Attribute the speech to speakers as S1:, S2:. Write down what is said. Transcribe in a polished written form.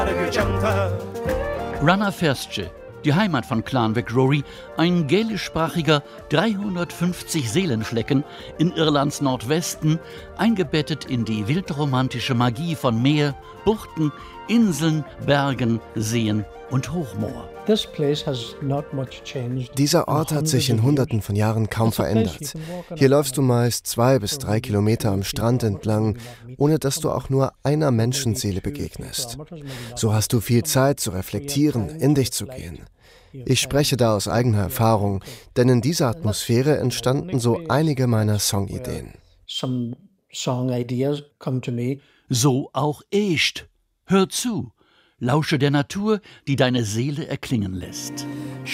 S1: Runnerfestje, die Heimat von Clan Vic-Rory, ein gälischsprachiger 350 Seelenflecken in Irlands Nordwesten, eingebettet in die wildromantische Magie von Meer, Buchten, Inseln, Bergen, Seen und Hochmoor.
S2: Dieser Ort hat sich in Hunderten von Jahren kaum verändert. Hier läufst du meist 2 bis 3 Kilometer am Strand entlang, ohne dass du auch nur einer Menschenseele begegnest. So hast du viel Zeit zu reflektieren, in dich zu gehen. Ich spreche da aus eigener Erfahrung, denn in dieser Atmosphäre entstanden so einige meiner Songideen.
S1: So auch echt. Hör zu, lausche der Natur, die deine Seele erklingen lässt.